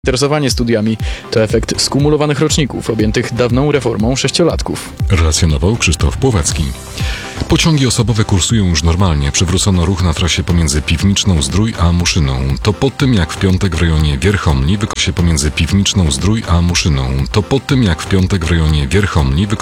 Interesowanie studiami to efekt skumulowanych roczników objętych dawną reformą sześciolatków. Relacjonował Krzysztof Płowacki. Pociągi osobowe kursują już normalnie. Przywrócono ruch na trasie pomiędzy Piwniczną Zdrój a Muszyną. To po tym, jak w piątek w rejonie Wierchomni pomiędzy Piwniczną Zdrój a Muszyną. To po tym, jak w piątek w rejonie Wierchomni